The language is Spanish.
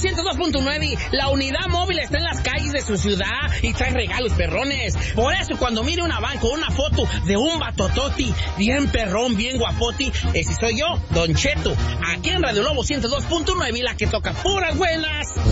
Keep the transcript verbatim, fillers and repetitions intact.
ciento dos punto nueve, la unidad móvil está en las calles de su ciudad y trae regalos perrones. Por eso cuando mire una banco, una foto de un batototi, bien perrón, bien guapoti, ese soy yo, Don Cheto, aquí en Radio Lobo ciento dos punto nueve, la que toca puras buenas.